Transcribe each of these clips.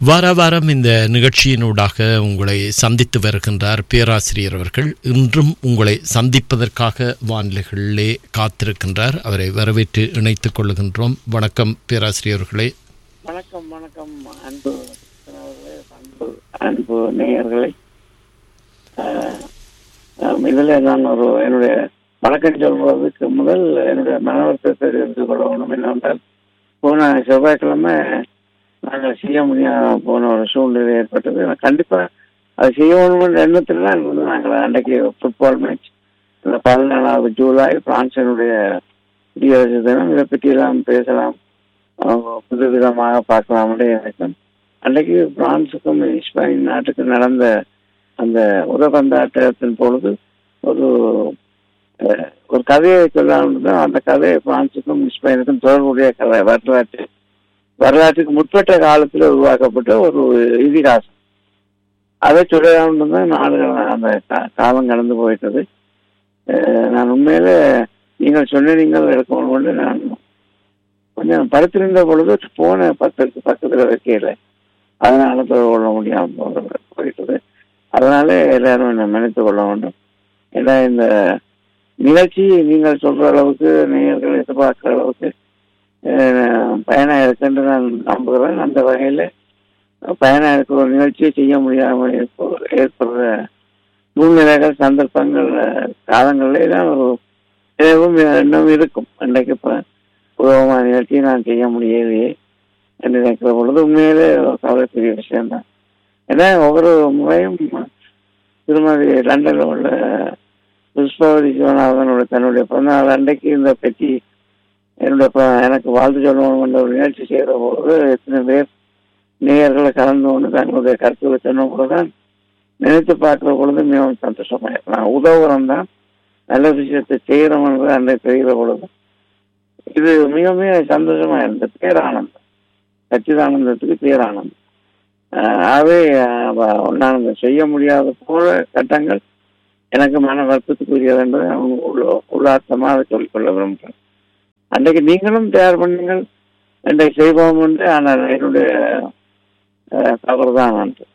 வார வாரம் இந்த நிகழ்ச்சியினூடாக உங்களை சந்தித்து வருகின்றார் பேராசிரியர் அவர்கள். இன்றும் உங்களை சந்திப்பதற்காக வானிலைகளிலே காத்திருக்கின்றார். அவரை வரவேற்று இணைத்துக் கொள்ளுகின்றோம். வணக்கம் பேராசிரியர்களே. வணக்கம் வணக்கம் அன்பு நேயர்களே. இதில் நான் என்னுடைய வணக்கம் சொல்வதற்கு முதல் என்னுடைய மனவர்த்தத்தை தெரிந்து கொள்ள வேண்டும். என்னவென்றால் போன செவ்வாய்க்கிழமை நாங்கள் செய்ய முடியாம போன ஒரு சூழ்நிலை ஏற்பட்டது. கண்டிப்பாக அது செய்யணும்ன்ற எண்ணத்தில் தான் நாங்கள் அன்றைக்கு ஃபுட்பால் மேட்ச் இந்த 14வது ஜூலை பிரான்சினுடைய குடியரசு தினம், இதை பற்றியெல்லாம் பேசலாம், புது விதமாக பார்க்கலாம்னு நினைத்தேன். அன்றைக்கு பிரான்சுக்கும் ஸ்பெயின் நாட்டுக்கு நடந்த அந்த உதகந்தாட்டத்தின் பொழுது ஒரு கதையை சொல்லாமல் தான் அந்த கதையை பிரான்சுக்கும் ஸ்பெயினுக்கும் தொடர்புடைய கதை, வரலாற்றுக்கு முற்பட்ட காலத்தில் உருவாக்கப்பட்ட ஒரு இதிகாசம். அதை சொல்லலாம்னு தான் நாடுகள் அந்த காலம் கடந்து போயிட்டது. நான் உண்மையில நீங்கள் சொன்னீங்கள் எடுக்கணும் கொண்டு நான் கொஞ்சம் படுத்திருந்த பொழுது போன பக்கத்தில் வைக்கல, அதனால தொடர்பு கொள்ள முடியாமல் போயிட்டது. அதனால எல்லாரும் என்னை நினைத்து கொள்ள வேண்டும். ஏன்னா இந்த நிகழ்ச்சி நீங்கள் சொல்ற அளவுக்கு, நேயர்கள் எதிர்பார்க்கிற அளவுக்கு பயணம் இருக்குன்னு நான் நம்புகிறேன். அந்த வகையில் பயணம் இருக்கிற ஒரு நிகழ்ச்சியை செய்ய முடியாமல் ஏற்படுற சூழ்நிலைகள், சந்தர்ப்பங்கள், காலங்களிலே தான் ஒரு இன்னும் இருக்கும். அன்றைக்கு இப்போ உதவமான நிகழ்ச்சியை நான் செய்ய முடியலையே என்று நினைக்கிற பொழுது உண்மையிலே கவலைக்குரிய விஷயம்தான். ஏன்னா ஒவ்வொரு முறையும் திருமதி லண்டனில் உள்ள புஷ்பவதி சிவநாதனுடைய தன்னுடைய பிறந்தநாள் அன்றைக்கு இந்த பற்றி எனக்கு வாழ்த்து சொல்லணும் என்ற ஒரு நிகழ்ச்சி செய்கிற போது எத்தனை பேர் நேயர்களை கலந்து கொண்டு தங்களுடைய கருத்துக்களை சொன்ன போதுதான் நினைத்து பார்க்கிற பொழுது மிகவும் சந்தோஷமாக நான் உதவுறோம் தான், நல்ல விஷயத்தை செய்கிறோம் என்று அன்றைக்கு தெரிகிற பொழுது இது மிக மிக சந்தோஷமா இருந்தது. பேரானந்தம், சச்சிதானந்தத்துக்கு பேரானந்தம். ஆகவே நான் செய்ய முடியாத போல கட்டங்கள் எனக்கு மன வருத்தத்துக்குரியது என்பதை உள்ளார்த்தமாக சொல்லிக்கொள்ள விரும்புகிறேன். அன்றைக்கு நீங்களும் தயார் பண்ணீங்கள், இன்றைக்கு செய்வோம் என்று, ஆனால் என்னுடைய தவறுதான் என்று.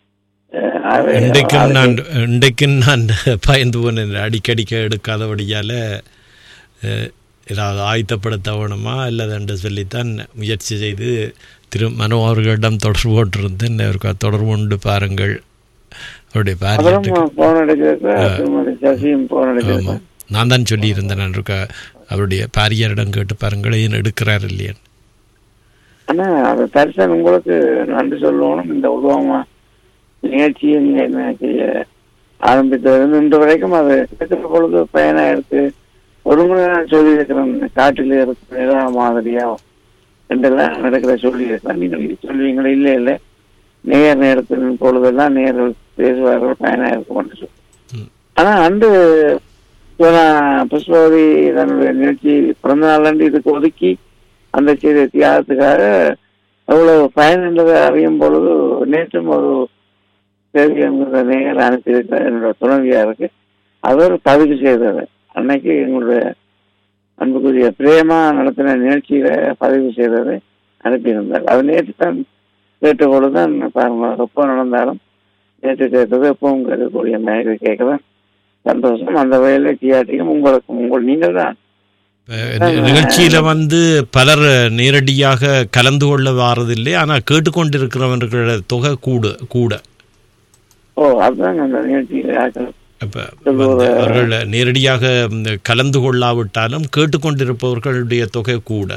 இன்றைக்கும் நான் பயந்து போனேன். அடிக்கடிக்க எடுக்காதபடியால் ஏதாவது ஆயத்தப்படுத்த வேணுமா அல்லது என்று சொல்லித்தான் முயற்சி செய்து மனோ அவர்களிடம் தொடர்பு போட்டிருந்தேன். அவருக்கு தொடர்பு கொண்டு பாருங்கள், அவருடைய நான் தான் சொல்லியிருந்தேன். அவருடைய பாரியரிடம் கேட்டு பாருங்கள் ஏன் எடுக்கிறார் இல்லையா. ஆனா அது தரிசனம் உங்களுக்கு நன்றி சொல்லணும். இந்த உதவமா நிகழ்ச்சியை நீங்க என்ன செய்ய ஆரம்பித்தது இன்று வரைக்கும் அது இருக்கிற பொழுது பயனாக இருக்கு. ஒரு முறை நான் சொல்லியிருக்கிறேன், காட்டில் இருக்கிற எல்லா மாதிரியா என்றெல்லாம் நடக்கிற சொல்லியிருக்கிறேன். நீங்கள் சொல்லுவீங்களே, இல்லை இல்லை நேர் நேரத்தின் பொழுதெல்லாம் நேர்கள் பேசுவார்கள், பயனாக இருக்கும் என்று சொல்லி. ஆனா அன்று புஷ்பவதி தன்னுடைய நிகழ்ச்சி பிறந்த நாள் இதுக்கு ஒதுக்கி அந்த செய்த தியாகத்துக்காக அவ்வளவு பயன் என்றதை அறியும் பொழுது நேற்றும் ஒரு செய்தி என்கிற நேயர் அனுப்பியிருக்கிற என்னோட துணைவியாருக்கு அவர் பதிவு செய்தது. அன்னைக்கு எங்களுடைய அன்புக்குரிய பிரேமா நடத்தின நிகழ்ச்சியில பதிவு செய்ததை அனுப்பியிருந்தார். அது நேற்று தான் கேட்ட பொழுதுதான் பாருங்க, எப்போ நடந்தாலும் நேற்று கேட்டது எப்பவும் கேட்கக்கூடிய நேயர்கள் கேட்கதான் சந்தோஷம். அந்த வகையில டிஆர்டியும் உங்களுக்கு நீங்கள் தான் நிகழ்ச்சியில பலர் நேரடியாக கலந்து கொள்ள வாரதில்லை, ஆனா கேட்டுக்கொண்டிருக்கிறவர்களோட தொகை கூட. அதுதான் அந்த நிகழ்ச்சியில அவர்கள் நேரடியாக கலந்து கொள்ளாவிட்டாலும் கேட்டுக்கொண்டிருப்பவர்களுடைய தொகை கூட.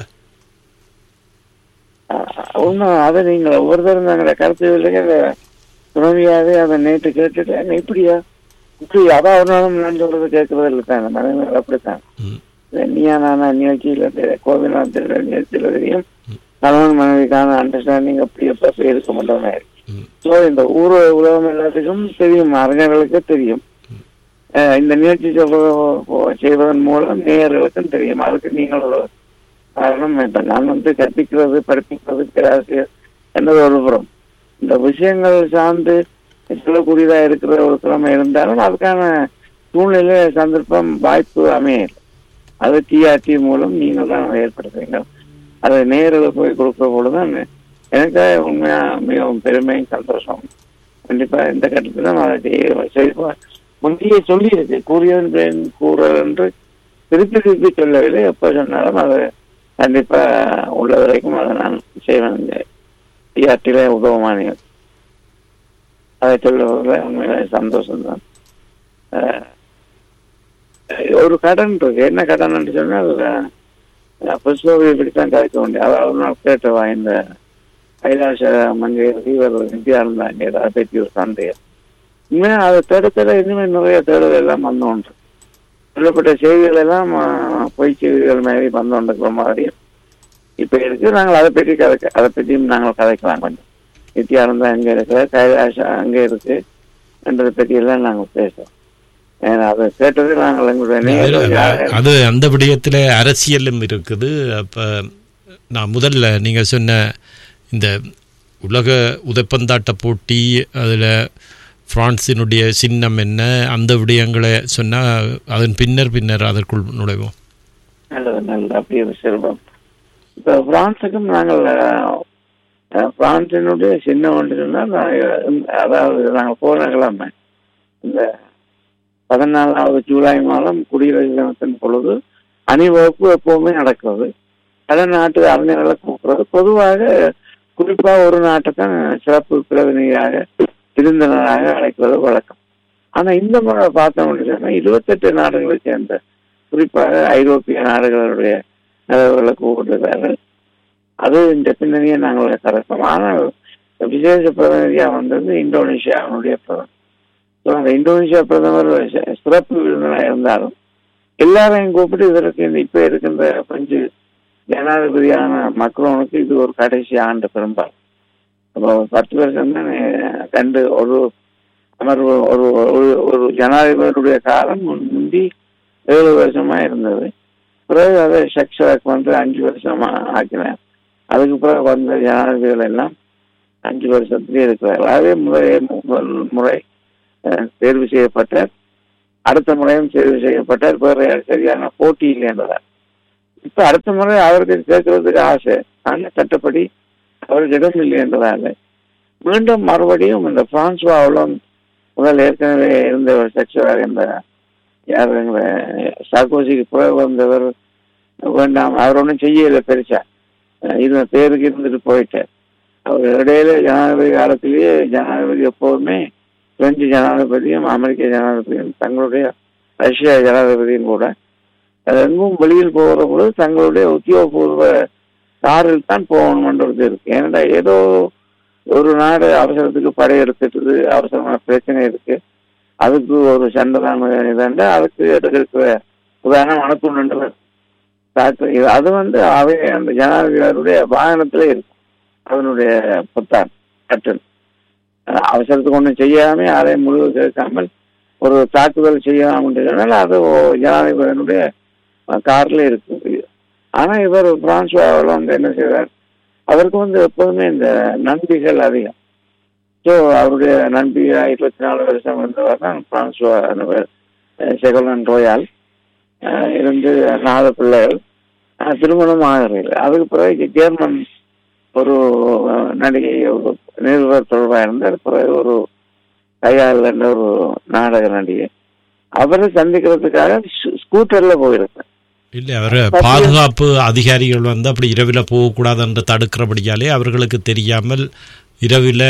ஒன்னும் அதை நீங்கள் ஒவ்வொருத்தரும் நாங்கள் கருத்து துணைவியாவே அதை நேற்று கேட்டுட்டு இப்படியா அதான் ஒரு நாளும் நான் சொல்றது கேட்கறது இல்லை தான். மனைவிகள் அப்படித்தான். நீயா நானா நிகழ்ச்சியில கோவிநாத் நிகழ்ச்சியில தெரியும் கணவன் மனைவிக்கான அண்டர்ஸ்டாண்டிங் அப்படி எப்ப இருக்க மாட்டோம். ஸோ இந்த உலகம் எல்லாத்துக்கும் தெரியும், அறிஞர்களுக்கு தெரியும். இந்த நிகழ்ச்சி செய்வதன் மூலம் நேயர்களுக்கும் தெரியும். அதுக்கு நீங்கள் காரணம் வேண்டாம். நான் கற்பிக்கிறது படிப்பிக்கிறது பேராசிரியர் என்பது ஒரு புறம். இந்த விஷயங்கள் சார்ந்து சொல்லக்கூடியதா இருக்கிற ஒரு திறமை இருந்தாலும் அதுக்கான சூழ்நிலை, சந்தர்ப்பம், வாய்ப்பு அமையல. அது டிஆர்டி மூலம் நீங்கள் தான் ஏற்படுத்துறீங்க. அதை நேரில் போய் கொடுக்குற பொழுதுதான் எனக்கு உண்மையா மிகவும் பெருமையும் சந்தோஷம். கண்டிப்பா இந்த கட்டத்திலும் அதை முந்தைய சொல்லியிருக்கு, கூறியதன் கூறல் என்று திருப்பி திருப்பி சொல்லவில்லை. எப்போ சொன்னாலும் அது கண்டிப்பா உள்ள வரைக்கும் அதை நான் செய்வேன். டிஆர்டியில உதவமானியம் அதை சொல்லுவதில் உண்மையில சந்தோஷம்தான். ஒரு கடன் இருக்கு. என்ன கடன் சொன்னால் புஷ்பவி இப்படித்தான் கதைக்க வேண்டிய. அதாவது நான் கேட்டவா இந்த கைலாச மங்கையருக்கு இவர் நித்யானந்தாங்க அதை பற்றி ஒரு சந்தேகம். உண்மையா அதை தேட இனிமேல் நிறைய தேடல் எல்லாம் வந்தோன்று சொல்லப்பட்ட செய்திகள் எல்லாம் பொய் செய்திகள் மாதிரி வந்தோன்ற மாதிரி இப்ப இருக்கு. நாங்கள் அதை பற்றியும் நாங்கள் கதைக்கலாம். கொஞ்சம் நித்யானந்தா அங்க இருக்கிற, கைலாசா அங்க இருக்கு என்றதை பற்றி எல்லாம் நாங்கள் பேசுறோம். அதை கேட்டது நாங்கள் எங்களுடைய அது அந்த விடயத்துல அரசியலும் இருக்குது. அப்ப நான் முதல்ல நீங்க சொன்ன இந்த உலக உதைப்பந்தாட்ட போட்டி, அதில் பிரான்சினுடைய சின்னம் என்ன, அந்த விடயங்களை சொன்னால் அதன் பின்னர் அதற்குள் நுழைவோம். நல்லது அப்படி ஒரு செல்வம். இப்போ பிரான்ஸுக்கும் நாங்கள் பிரான்சினுடைய சின்னம் ஒன்று சொன்னால், அதாவது நாங்கள் போன கிழமை இந்த 14வது ஜூலை மாதம் குடியரசு தினத்தின் பொழுது அணிவகுப்பு எப்பவுமே நடக்கிறது. பல நாட்டு அறிஞர்களை கூப்பிடுறது. பொதுவாக குறிப்பா ஒரு நாட்டை தான் சிறப்பு பிரதிநிதியாக விருந்தினராக அழைக்கிறது வழக்கம். ஆனா இந்த முறை பார்த்தோம்னு 28 நாடுகளை சேர்ந்த குறிப்பாக ஐரோப்பிய நாடுகளுடைய நிலவுகளை கூப்பிட்டுருக்கார்கள். அது இந்த பின்னணியை நாங்கள் கரைப்போம். ஆனால் விசேஷ பிரதிநிதியா வந்தது இந்தோனேஷியாவுடைய பிரதமர். அந்த இந்தோனேஷியா பிரதமர் சிறப்பு விருந்தினராக இருந்தாலும் எல்லாரையும் கூப்பிட்டு இதற்கு இப்ப இருக்கின்ற பிரெஞ்சு ஜனாதிபதியான மக்ரோனுக்கு இது ஒரு கடைசி ஆண்டு பெரும்பாலும். அப்போ 10 வருஷம் தான் கண்டு ஒரு அமர்வு ஒரு ஜனாதிபதியுடைய காலம் முந்தி 7 வருஷமா இருந்தது. பிறகு அதை ஷக்ஷாக் வந்து 5 வருஷமா ஆக்கினார். அதுக்கு பிறகு வந்த ஜனாதிபதிகள் எல்லாம் 5 வருஷத்துலேயே இருக்கிறார்கள். அதே முதல் முறை தேர்வு செய்யப்பட்டார், அடுத்த முறையும் தேர்வு செய்யப்பட்டார். வேறு சரியான போட்டி இல்லை என்றார். இப்ப அடுத்த முறை அவருக்கு கேட்கறதுக்கு ஆசை, ஆனால் சட்டப்படி அவருக்கு இடம் இல்லை என்றதால மீண்டும் மறுபடியும் இந்த பிரான்சுவா முதல் ஏற்கனவே இருந்தவர் சக்சராக இந்த யார் சார்கோசிக்கு பிறகு வந்தவர் வேண்டாம், அவர் ஒன்றும் செய்யல பெருசா, இது பேருக்கு இருந்துட்டு போயிட்டார். அவர் இடையில ஜனாதிபதி காலத்திலேயே ஜனாதிபதி எப்போதுமே பிரெஞ்சு ஜனாதிபதியும் அமெரிக்க ஜனாதிபதியும் தங்களுடைய ரஷ்யா ஜனாதிபதியும் கூட எங்கும் வெளியில் போகிற பொழுது தங்களுடைய உத்தியோகபூர்வ காரில் தான் போகணும்ன்றது இருக்கு. ஏன்னா ஏதோ ஒரு நாடு அவசரத்துக்கு படையெடுத்துட்டு அவசரமான பிரச்சனை இருக்கு, அதுக்கு ஒரு சண்டை தான் இதாண்டா அதுக்கு எடுக்கிற உதாரணம் அனுப்புன்ற அது வந்து அவை அந்த ஜனாதிபதியுடைய வாகனத்திலே இருக்கும். அதனுடைய புத்தான் கட்டன் அவசரத்துக்கு ஒன்றும் செய்யாம அதை முழு கேட்காமல் ஒரு தாக்குதல் செய்யலாம். அது ஜனாதிபதியினுடைய கார்ல இருக்கு. ஆனா இவர் பிரான்சுவாவில் வந்து என்ன செய்வார், அவருக்கு வந்து எப்போதுமே இந்த நண்பிகள் அதிகம். ஸோ அவருடைய நண்பியா 24 வருஷம் இருந்தவர் தான் பிரான்சுவா செகலன் ரோயால் இருந்து 4 பிள்ளைகள், திருமணம் ஆகிறீர்கள். அதுக்கு பிறகு ஜெர்மன் ஒரு நடிகை ஒரு நிருபர் தொடர்பாக இருந்தார். பிறகு ஒரு கையால் என்ற ஒரு நாடக நடிகை, அவரை சந்திக்கிறதுக்காக ஸ்கூட்டர்ல போயிருக்கேன். இல்லை, அவர் பாதுகாப்பு அதிகாரிகள் வந்து அப்படி இரவில் போகக்கூடாது என்று தடுக்கிறபடியாலே அவர்களுக்கு தெரியாமல் இரவில்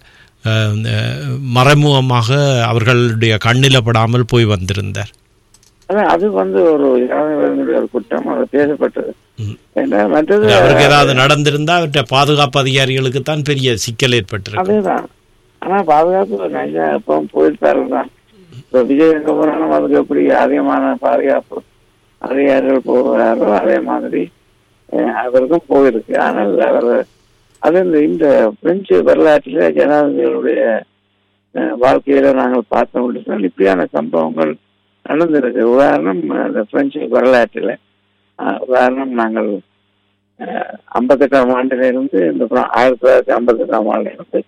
மறைமுகமாக அவர்களுடைய கண்ணில் படாமல் போய் வந்திருந்தார். அது வந்து ஒரு குற்றம், அது பேசப்பட்டது. மற்றது அவருக்கு ஏதாவது நடந்திருந்தா அவற்றை பாதுகாப்பு அதிகாரிகளுக்கு தான் பெரிய சிக்கல் ஏற்பட்டிருக்கு. அதேதான். ஆனா பாதுகாப்பு நல்லா இப்போ போயிருப்பாரு தான். இப்போ விஜய் எங்க போனாலும் அதுக்கு எப்படி அதிகமான பாதுகாப்பு அதிகாரிகள் போகிறாரோ அதே மாதிரி அவருக்கும் போயிருக்கு. ஆனால் அவர் அது இந்த பிரெஞ்சு வரலாற்றில ஜனாதிபதிகளுடைய வாழ்க்கையில நாங்கள் பார்த்தோம் இப்படியான சம்பவங்கள் நடந்திருக்கு. உதாரணம் இந்த பிரெஞ்சு வரலாற்றில் உதாரணம் நாங்கள் 58ஆம் ஆண்டிலிருந்து இந்த 1958ஆம் ஆண்டிலிருந்து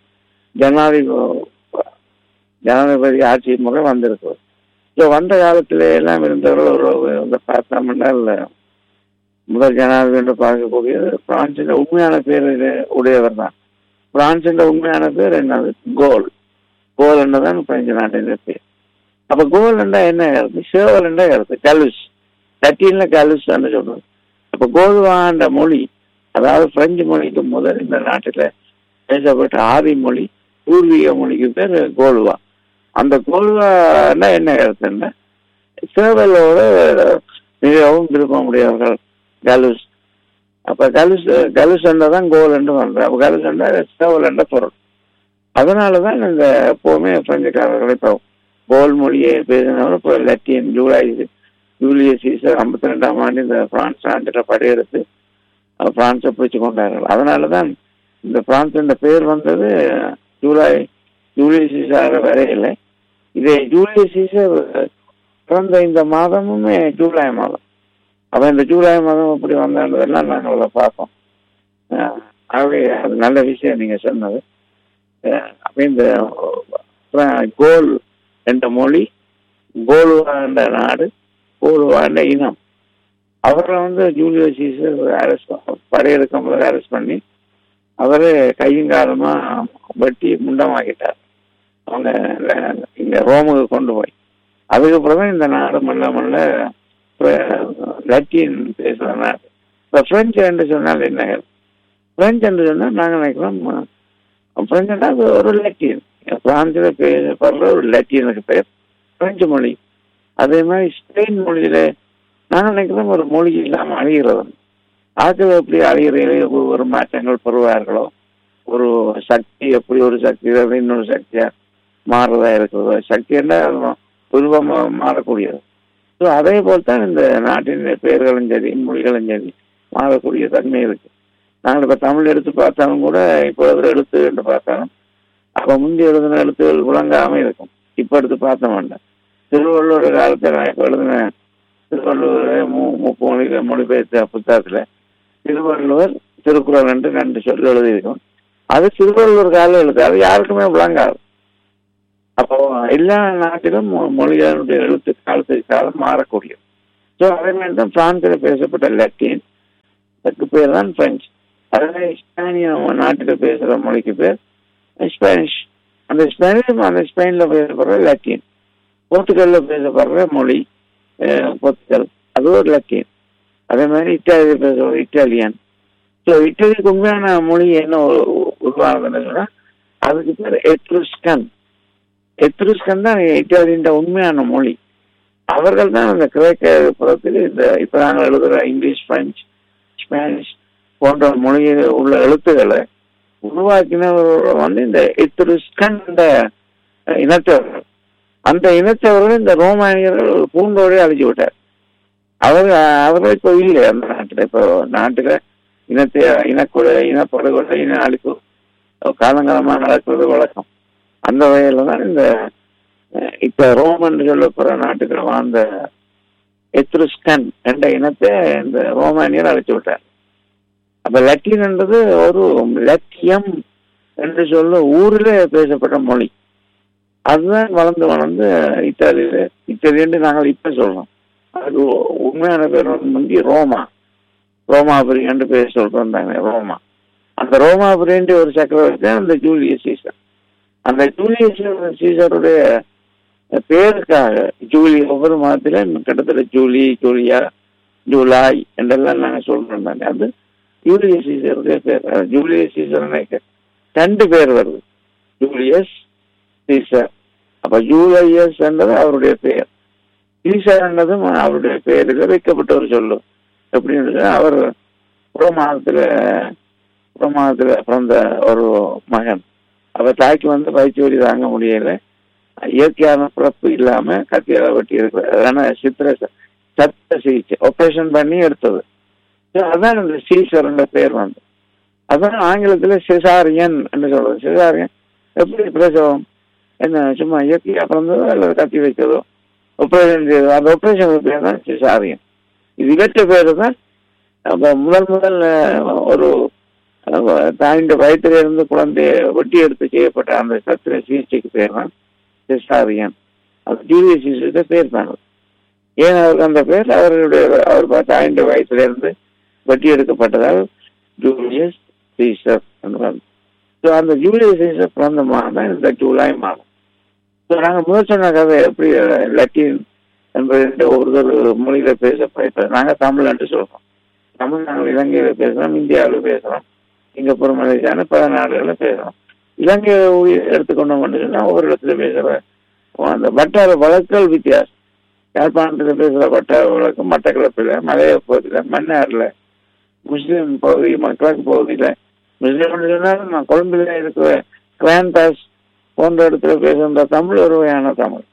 ஜனாதிபதி ஆட்சி முறை வந்திருக்கு. ஸோ வந்த காலத்தில எல்லாம் இருந்தவர்கள் பார்த்தோம்னா முதல் ஜனாதிபதி என்று பார்க்கக்கூடியது பிரான்சின் உண்மையான பேர் உடையவர் தான் பிரான்சின் உண்மையான பேர் என்னது? கோல். கோல் என்றதான் பிரெஞ்சு நாட்டின் பேர். அப்ப கோல் என்றா என்ன கருத்து? சேவல் என்ற கருத்து. கலுஸ், லத்தீன்ல கலுஸ் என்று சொல்றது. அப்ப கோல்வான்ற மொழி, அதாவது பிரெஞ்சு மொழிக்கு முதல் இந்த நாட்டில் பேசப்பட்ட ஆதி மொழி, பூர்வீக மொழிக்கு பேர் கோல்வா. அந்த கோல்வா என்ன கருத்துன்னா சேவலோட மிகவும் விருப்பமுடையவர்கள் கலுஸ். அப்ப கலுஸ் என்றதான் கோல் என்று பண்ற. அப்ப கலுஸ் என்ற சேவல் என்ற பொருள். அதனாலதான் இந்த எப்பவுமே பிரெஞ்சுக்காரர்கள் இப்போ கோல் மொழியை பேசினவங்க இப்போ லத்தீன். ஜூலியஸ் சீசர் 52ஆம் ஆண்டு இந்த பிரான்ஸ் நாட்டில் படையெடுத்து பிரான்ஸை பிடிச்சு கொண்டார்கள். அதனாலதான் இந்த பிரான்ஸ் என்ற பெயர் வந்தது. ஜூலியஸ் சீசர் வரையில இதே ஜூலியஸ் சீசர் பிறந்த இந்த மாதமுமே ஜூலை மாதம். அப்ப இந்த ஜூலை மாதம் அப்படி வந்ததெல்லாம் நாங்கள் அதை பார்த்தோம். ஆகவே அது நல்ல விஷயம் நீங்க சொன்னது. அப்ப இந்த கோல் என்ற மொழி, கோல்வா என்ற நாடு, கோல்வா என்ற இனம், அவரை ஜூலியஸ் சீசர் படையெடுக்கும் போது அரெஸ்ட் பண்ணி அவரு கையங்காலமா வெட்டி முண்டமாக்கிட்டார். அவங்க இங்க ரோமுக்கு கொண்டு போய் அதுக்கப்புறம் இந்த நாடு மல்ல லத்தீன் பேசுற நாடு. இப்ப பிரெஞ்சு என்று சொன்னால் என்ன? பிரெஞ்சு என்று சொன்னால் நாங்கள் நினைக்கிறோம் பிரெஞ்சுனா ஒரு லத்தீன். பிரான்சில் பேசப்படுற ஒரு லத்தீனுக்கு பேர் பிரெஞ்சு மொழி. அதே மாதிரி ஸ்பெயின் மொழியில நாங்கள் நினைக்கிறோம் ஒரு மொழி இல்லாமல் அழிகிறது. ஆக்கள் எப்படி அழிகிறீர்களே ஒரு மாற்றங்கள் பெறுவார்களோ, ஒரு சக்தி எப்படி ஒரு சக்தி இன்னொரு சக்தியா மாறுறதா இருக்கிறதோ, சக்தி என்ன உருவம் மாறக்கூடியது. ஸோ அதே போல்தான் இந்த நாட்டின் பெயர்களும் சரி மொழிகளும் சரி மாறக்கூடிய தன்மை இருக்கு. நாங்கள் இப்போ தமிழ் எடுத்து பார்த்தாலும் கூட இப்போ எழுத்து என்று பார்த்தாலும் அப்போ முந்தைய எழுதின எழுத்துகள் விளங்காம இருக்கும். இப்போ எடுத்து பார்த்த மாட்டேன். திருவள்ளுவர் காலத்தில் நான் இப்போ எழுதின திருவள்ளுவரை மொழிபெயர்த்த புத்தகத்தில் திருவள்ளுவர் திருக்குறள் என்று 2 சொல் எழுதியிருக்கும். அது திருவள்ளுவர் காலம் எழுத்து, அது யாருக்குமே விளங்காது. அப்போ எல்லா நாட்டிலும் மொழிகளுடைய எழுத்து காலத்துக்கு காலம் மாறக்கூடியது. ஸோ அதே மாதிரி தான் பிரான்சில் பேசப்பட்ட லத்தீன், அதுக்கு பேர் தான் பிரெஞ்சு. அதே ஸ்பானிய நாட்டில் பேசுகிற மொழிக்கு பேர் ஸ்பானிஷ். அந்த ஸ்பெயினில் பேசப்படுற லத்தீன். போர்த்துகலில் பேசப்படுற மொழி போர்த்துகல், அது ஒரு லத்தீன். அதே மாதிரி இத்தாலியில் பேசுகிற இட்டாலியன். ஸோ இட்டாலிக்கு உண்மையான மொழி என்ன உருவாகுதுன்னு சொன்னால் அதுக்கு பேர் எத்ருஸ்கன். எத்ருஸ்கன் தான் இட்டாலியின் உண்மையான மொழி. அவர்கள் தான் அந்த கிரேக்க புறத்தில் இந்த இப்போ நாங்கள் எழுதுகிற இங்கிலீஷ், பிரெஞ்சு, ஸ்பானிஷ் போன்ற மொழியில் உள்ள எழுத்துக்களை உருவாக்கினவர்கள் இந்த எத்ருஸ்கன் இனத்தவர்கள். அந்த இனத்தவர்கள் இந்த ரோமானியர்கள் பூண்டோடே அழிச்சு விட்டார். அவர்கள் இப்போ இல்லை அந்த நாட்டில். இப்போ நாட்டில் இனப்படுகொலை, இன அழிப்பு காலங்காலமாக நடக்கிறது வழக்கம். அந்த வகையில தான் இந்த இப்ப ரோமன் சொல்லப்படுற நாட்டுக்கு வாழ்ந்த எத்ருஸ்கன் என்ற இனத்தை இந்த ரோமானியர் அழைச்சு விட்டார். அப்ப லத்தீன் என்றது ஒரு லத்தியம் என்று சொல்ல ஊரில் பேசப்பட்ட மொழி. அதுதான் வளர்ந்து இத்தாலியன்னு நாங்கள் இப்ப சொல்றோம். அது உண்மையான பேர் முந்தி ரோமாபுரி என்று பேர் சொல்றோம் தாங்க. அந்த ரோமாபுரின்ற ஒரு சக்கரவர்த்தி தான் அந்த ஜூலியஸ் சீசர். அந்த ஜூலியஸ் சீசருடைய பேருக்காக ஒவ்வொரு மாதத்திலும் கிட்டத்தட்ட ஜூலியா, ஜூலாய் என்றெல்லாம் நாங்கள் சொல்றோம் தானே. அது ஜூலியஸ் சீசருடைய பேர். ஜூலியஸ் சீசர் 2 பேர் வருது, ஜூலியஸ் சீசர். அப்ப ஜூலியஸ் என்றது அவருடைய பெயர், சீசர் என்றதும் அவருடைய பெயருக்கு வைக்கப்பட்ட ஒரு சொல்லு. எப்படின்னு அவர் புறமாதத்துல பிறந்த ஒரு மகன். அவர் தாய்க்கு பயிற்சி வழி தாங்க முடியல, இயற்கையான பிறப்பு இல்லாம கத்தியால வெட்டி இருக்கிறது. அதனால சத்த சிகிச்சை ஆபரேஷன் பண்ணி எடுத்தது. அதான் இந்த சீசர் என்ற பெயர் அதான் ஆங்கிலத்துல செசாரியன் என்று சொல்றது. செசாரியன் எப்படி பிரசவம் என்ன சும்மா இயற்கையா பிறந்ததோ அல்லது கத்தி வைக்கிறதோ ஆபரேஷன் செய்ததோ, அந்த ஆபரேஷன் பேர் தான் செசாரியன். இது இவற்ற பேரு தான் முதல் ஒரு தாயின் வயிற்றுல இருந்து குழந்தைய வெட்டி எடுத்து செய்யப்பட்ட அந்த சத்திர சிகிச்சைக்கு பேர் தான் செசாரியன். அது ஜூலியஸ் சீசர் பேர் தான். ஏன் அவருக்கு அந்த பேர்? அவர் தாயின் வயிற்றுல இருந்து வெட்டி எடுக்கப்பட்டதால் ஜூலியஸ் சீசர். ஸோ அந்த ஜூலை சீசன் பிறந்த மாதம் தான் இந்த ஜூலை மாதம். ஸோ நாங்கள் முதல் சொன்ன கதை எப்படி லத்தீன் என்பது ஒரு மொழியில பேச நாங்கள் தமிழ் என்று சொல்றோம். தமிழ் நாங்கள் இலங்கையில பேசுறோம், இந்தியாவில் பேசுறோம், சிங்கப்பூர், மலேசியான்னு பல நாடுகளில் பேசுறோம். இலங்கையை எடுத்துக்கொண்டோம்னு சொன்னா ஒவ்வொரு இடத்துல பேசுற அந்த வட்டார வழக்கல் வித்தியாசம். யாழ்ப்பாணத்தில் பேசுகிற வட்டார வழக்கம் மட்டக்களப்பில், மலைய பகுதியில், மன்னாரில், முஸ்லீம் பகுதி, கிழக்கு பகுதியில் முஸ்லீம் சொன்னாலும் கொழும்பில் இருக்கிற கிராண்ட் பாஸ் போன்ற இடத்துல பேசுகின்ற தமிழ் ஒரு வகையான தமிழ்.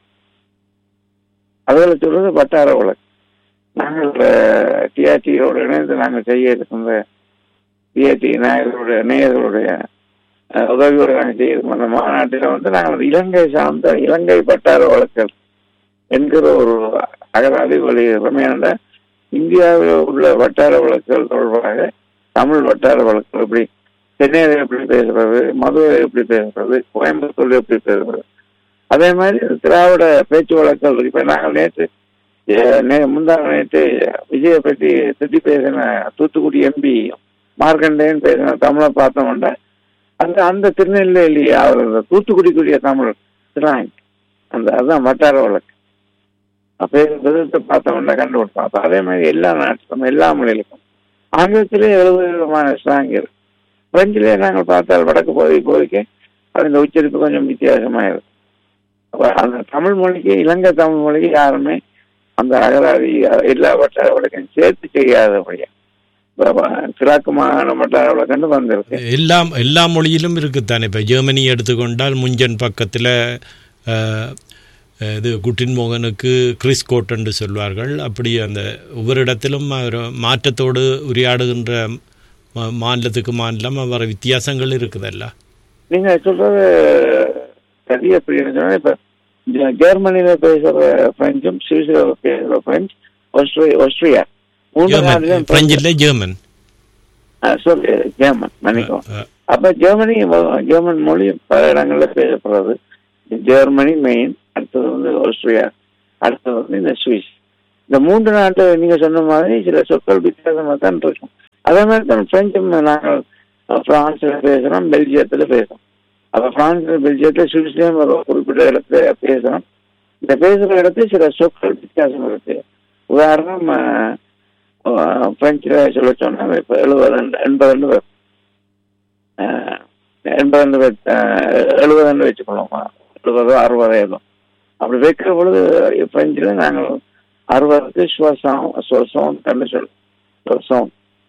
அதில் சொல்றது வட்டார வழக்கு. நாங்கள் டிஆர்டியோட இணைந்து நாங்கள் செய்ய இருக்கின்ற டிஆர்டி நேயர்களுடைய உதவியோடு நாங்கள் செய்யிருக்கோம். அந்த மாநாட்டில் நாங்கள் இலங்கை சார்ந்த இலங்கை வட்டார வழக்கல் என்கிற ஒரு அகராதி வெளியிடுறோம். ஏன்னா இந்தியாவில் உள்ள வட்டார வழக்குகள் தொடர்பாக தமிழ் வட்டார வழக்குகள் எப்படி சென்னையில் எப்படி பேசுறது, மதுரை எப்படி பேசுறது, கோயம்புத்தூர் எப்படி பேசுறது, அதே மாதிரி திராவிட பேச்சு வழக்குகள். இப்ப நாங்கள் நேற்று நேற்று விஜயை பற்றி திட்டி பேசின தூத்துக்குடி எம்பி மார்க்கண்டேயன் பேசின தமிழை பார்த்தோம்னா அந்த திருநெல்வேலி அவர் தூத்துக்குடிக்குரிய தமிழ் திராங்க அதுதான் வட்டார வழக்கு. அப்ப பார்த்தோம்னா கண்டுபிடிப்போம். அதே மாதிரி எல்லா நாட்டிலும் எல்லா மொழிகளுக்கும் ஆங்கிலத்திலே 70 விதமான ஸ்லாங் இருக்கு. பிரெஞ்சிலே நாங்கள் பார்த்தால் வடக்கு பகுதிக்கு அந்த உச்சரிப்பு கொஞ்சம் வித்தியாசமா இருக்கும். அந்த தமிழ் மொழிக்கு இலங்கை தமிழ் மொழிக்கு யாருமே அந்த அகராதி எல்லா வட்டார வழக்கையும் சேர்த்து செய்யாதபடியா கிழக்கு மாகாண வட்டார வழக்கண்டு வந்திருக்கு. எல்லா மொழியிலும் இருக்குத்தானே. இப்போ ஜெர்மனி எடுத்துக்கொண்டால் முஞ்சன் பக்கத்தில் இது குட்டின் மோகனுக்கு கிறிஸ் கோட் என்று சொல்வார்கள். அப்படி அந்த ஒவ்வொரு இடத்திலும் மாற்றத்தோடு உரையாடுகின்ற மாநிலத்துக்கு மாநிலம் வர வித்தியாசங்கள் இருக்குதல்ல. நீங்க சொல்றது சரியா புரியுது. இப்ப ஜெர்மனியில பேசுற பிரெஞ்சும், சுவிஸ்ல பேசுற பிரெஞ்சு, ஆஸ்திரியா பிரெஞ்சில் ஜெர்மன் ஜெர்மன் மன்னிக்கும். அப்ப ஜெர்மன் மொழி பல இடங்கள்ல பேசப்படுறது. ஜெர்மனி மெயின், அடுத்தது ஆஸ்திரியா, அடுத்தது இந்த சுவிஸ். இந்த 3 நாட்டு நீங்க சொன்ன மாதிரி சில சொற்கள் வித்தியாசமா தான் இருக்கும். அதே மாதிரி தான் பிரெஞ்சும் நாங்கள் பிரான்ஸ்ல பேசுறோம், பெல்ஜியத்துல பேசுறோம். அப்ப பிரான்ஸ்ல, பெல்ஜியத்துல, சுவிஸ்லயும் ஒரு குறிப்பிட்ட இடத்துல பேசுறோம். இந்த பேசுற இடத்துல சில சொற்கள் வித்தியாசம் இருக்கு. உதாரணம் பிரெஞ்சுல சொல்ல சொன்னா இப்ப 70 வச்சுக்கணுமா, 70 60 ஏதோ அப்படி வைக்கிற பொழுது பிரெஞ்சுல நாங்கள் 60க்கு சுவசம் கண்டு சொல்லுவோம்.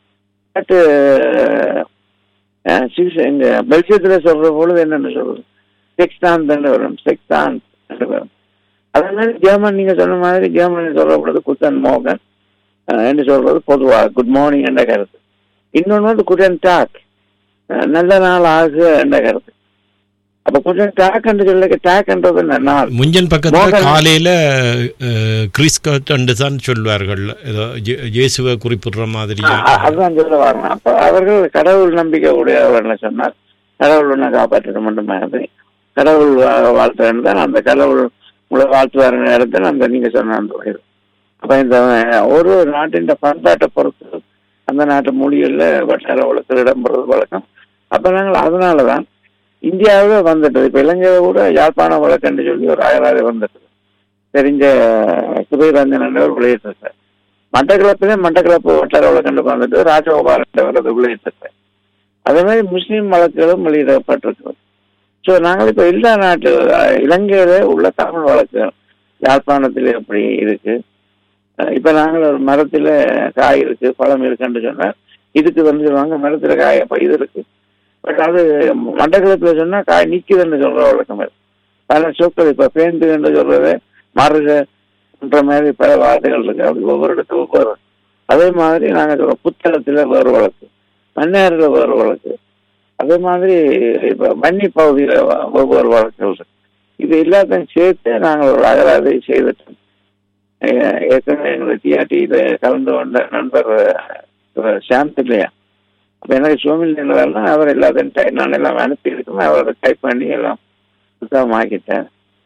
இந்த பெல்ஜியத்துல சொல்ற பொழுது என்னன்னு சொல்றது செக்ஸ்டான் வரும், செக்ஸ்டான் வரும். அதே மாதிரி ஜெர்மன் நீங்க சொன்ன மாதிரி ஜெர்மனி சொல்ற பொழுது குட்டன் மோகன் என்று சொல்றது பொதுவாக குட் மார்னிங் என்ற கருத்து. இன்னொன்று குட்டன் டாக், நல்ல நாள் ஆகு என்ற கருத்து. அப்ப குட்டன் டாக் என்று சொல்ல டாக்ன்றது நாள். முஞ்சன் பக்கத்துல காலையில கிறிஸ்கட் என்று தான் சொல்வார்கள், ஏதோ இயேசுவை குறிப்பிடுற மாதிரி. அதுதான் சொல்ல வரணும். அப்ப அவர்கள் கடவுள் நம்பிக்கை உடையவர்கள் சொன்னால் கடவுள் ஒன்றை காப்பாற்ற மட்டுமே கடவுள் வாழ்த்துறேன்னு தான் அந்த கடவுள் உங்களை வாழ்த்துவார் நேரத்தில் அந்த நீங்க சொன்ன அந்த வயது. அப்ப இந்த ஒரு நாட்டின் பண்பாட்டை பொறுத்து அந்த நாட்டு மொழிகள்ல வட்டார வழக்கில் இடம்பெறது வழக்கம். அப்ப நாங்கள் அதனாலதான் இந்தியாவில் வந்துட்டது. இப்ப இலங்கையில கூட யாழ்ப்பாண வழக்கன்னு சொல்லி ஒரு அகராதி வந்துட்டது. தெரிஞ்ச சுபைரஞ்சன் என்றவர் வெளியிட்டிருக்கார். மட்டக்களப்பு வட்டார வழக்கண்டு வந்துட்டு ராஜகோபால் என்றவர் வெளியிட்டிருக்கார். அதே மாதிரி முஸ்லீம் வழக்குகளும் வெளியிடப்பட்டிருக்கிறது. ஸோ நாங்கள் இப்ப எல்லா நாட்டு இலங்கையில உள்ள தமிழ் வழக்குகள் யாழ்ப்பாணத்தில் எப்படி இருக்கு, இப்ப நாங்கள் ஒரு மரத்துல காய் இருக்கு, பழம் இருக்குன்னு சொன்னா இதுக்கு வந்து சொல்லுவாங்க மரத்துல காய் இது இருக்கு. பட் அது மட்டக்களத்துல சொன்னா காய் நிக்குதுன்னு சொல்ற வழக்கம் இருக்கு. பல சொற்கள் இப்ப பேந்து என்று சொல்றது மருகன்ற மாதிரி பல வார்த்தைகள் இருக்கு. அப்படி ஒவ்வொரு இடத்துக்கும் ஒவ்வொரு. அதே மாதிரி நாங்க சொல்றோம் புத்தகத்துல வேறு வழக்கு, மன்னாரில வேறு வழக்கு, அதே மாதிரி இப்ப மன்னி பகுதியில ஒவ்வொரு வழக்குகள் இருக்கு. இது எல்லாத்தையும் சேர்த்து நாங்கள் ஒரு அகராதி செய்துட்டோம். ஏற்கனவே எங்களுக்கு டிஆர்டியில கலந்து கொண்ட நண்பர் சாம் இல்லையா, அப்ப எனக்கு சோமில் நிலவரலாம் அவர் எல்லாத்தையும் நான் எல்லாம் அனுப்பி இருக்கேன். அவரை டைப் பண்ணி எல்லாம் புத்தகமாக்கிட்டேன்.